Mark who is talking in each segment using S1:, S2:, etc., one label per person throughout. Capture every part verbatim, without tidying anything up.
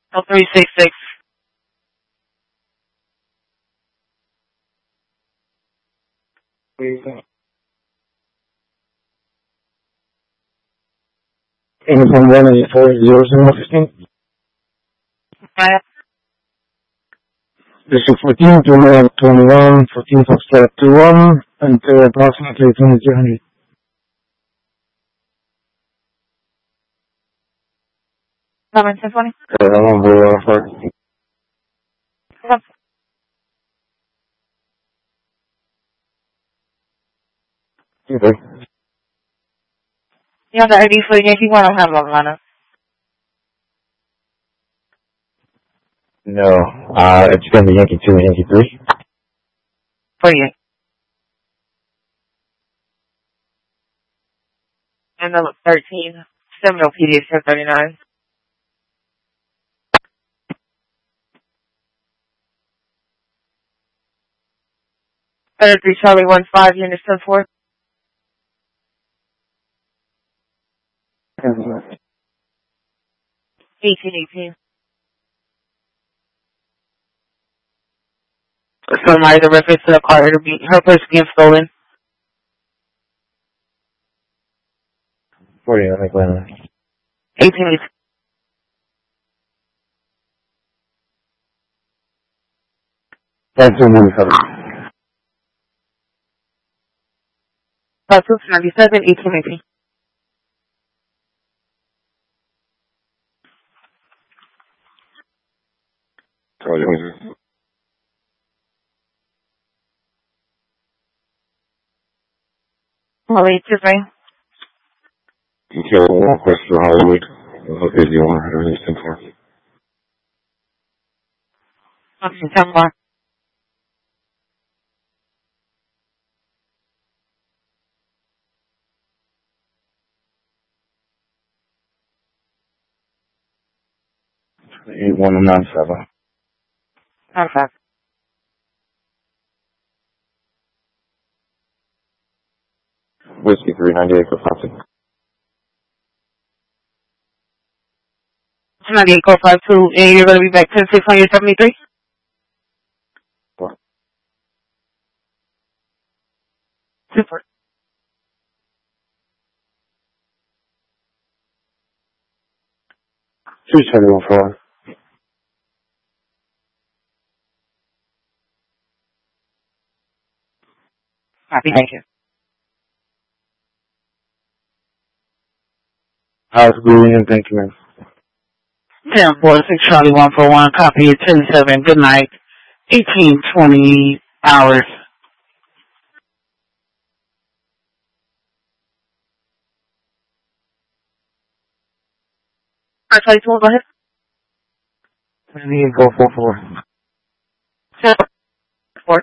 S1: Oh, three six six.
S2: Uniform one eight four zero zero fifteen.
S1: Five.
S2: District fourteen, July twenty-one, fourteen Foxtrot two one, until approximately twenty-three hundred.
S1: Number ten twenty.
S2: Uh, I'm on Boulevard Park. Okay.
S1: You have the I D for the Yankee one? I don't have Long Island.
S2: No, uh, it's gonna be Yankee two and Yankee three.
S1: For you. And number thirteen. Seminole P D ten thirty-nine. thirty-three Charlie one five, unit ten four. eighteen eighteen. Somebody the reference to the car, her, be, her purse being stolen.
S2: forty, I think, Atlanta.
S1: eighteen eighteen.
S2: That's a movie cover.
S1: Five two ninety-seven, eighteen eighteen. Holly, two three.
S2: Okay, one question for Hollywood. Okay, do you want her to release ten four?
S1: Okay, ten more.
S2: eight one nine seven.
S1: Okay.
S2: Whiskey three ninety-eight for Classic.
S1: ninety-eight, go five two, and you're going to be back ten six seventy-three?
S2: What?
S1: Super.
S2: two seventy-one four.
S1: Happy, thank you.
S2: Absolutely, thank you, man.
S1: ten four six Charlie one four one, copy at ten seven, good night. eighteen twenty hours. Alright, Charlie two one, go ahead.
S2: twenty-eight four four four.
S1: ten four.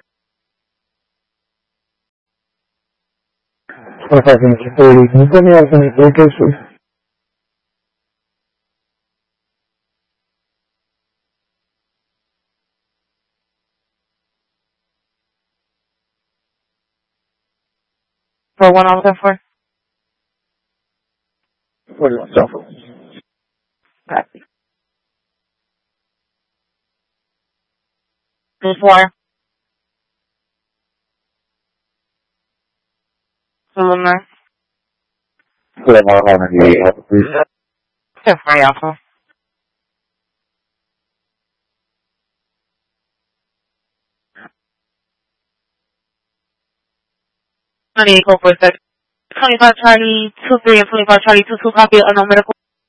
S2: twenty-five minutes to thirty. Can you put me on some location, please?
S1: For one on ten four.
S2: What do you want, cell phone?
S1: Copy. ten four. Lunar.
S2: Put that on the please.
S1: ten four, Alpha. ninety-eight, go for a sec. twenty-five Charlie two three and twenty-five Charlie two two, copy unknown medical.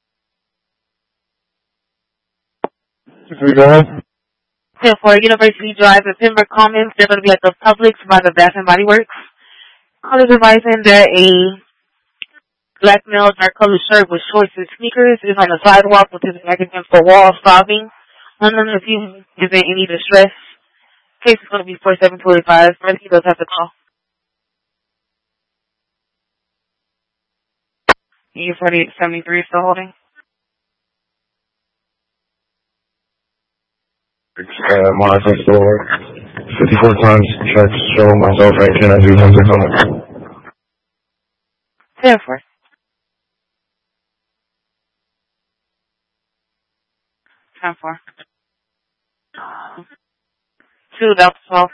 S2: Go ahead.
S1: ten four, University Drive at Pembroke Commons. They're going to be at the Publix by the Bath and Body Works. College advising that a black male dark colored shirt with shorts and sneakers is on the sidewalk with his back against the wall sobbing. Wondering if he is in any distress. Case is going to be four seven two eight five. He does have to call. E forty-eight seventy-three still holding.
S2: Uh, monitoring store. fifty-four times. Try to show myself right. Can I do something on it?
S1: ten four. ten four. Two Delta twelve.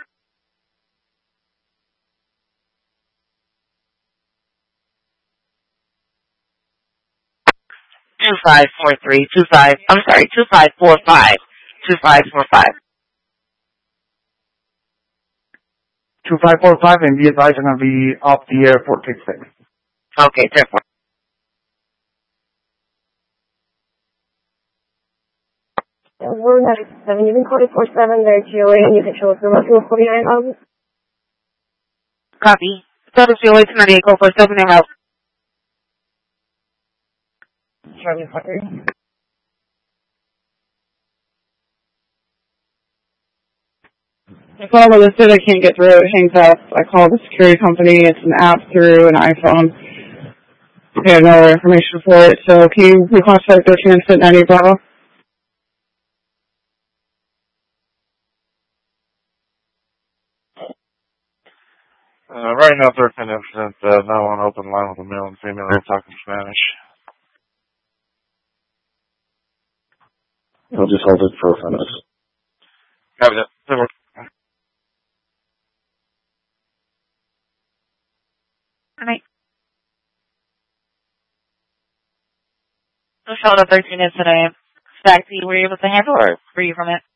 S1: Two five four three. Two five. I'm sorry. Two five four five. Two five four five.
S3: Two five four five, and be advised I'm going to be off the airport take six.
S1: Okay, ten four.
S4: We're ninety-seven. You've been coded four seven there, G O A, and you can show us the rest of forty-nine thousand.
S1: Copy. Total G O A two ninety-eight, go for seven and out.
S4: Charlie Fucker.
S5: I call Melissa, I can't get through, it hangs up. I call the security company, it's an app through an iPhone. They have no other information for it, so can you request like thirteen and ninety Bravo?
S2: Uh, right now, thirteen incident, uh, now on open line with a male and female here talking Spanish. I'll just hold it for a few minutes. Copy that.
S1: All right. So showed up thirteen incident. Back to you, were you able to handle or were you from it?